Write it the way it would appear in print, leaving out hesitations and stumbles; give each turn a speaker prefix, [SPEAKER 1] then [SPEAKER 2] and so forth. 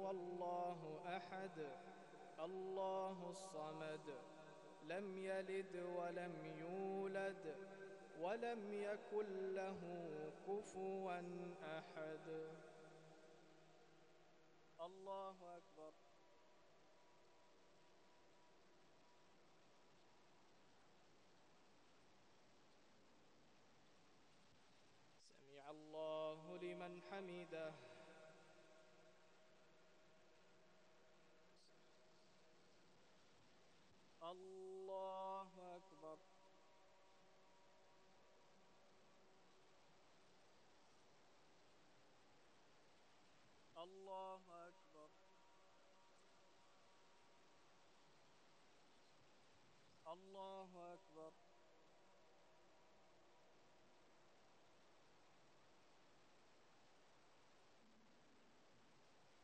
[SPEAKER 1] هو الله أحد الله الصمد لم يلد ولم يولد ولم يكن له كفوا أحد. الله أكبر. سمع الله لمن حمده. الله أكبر. الله أكبر. الله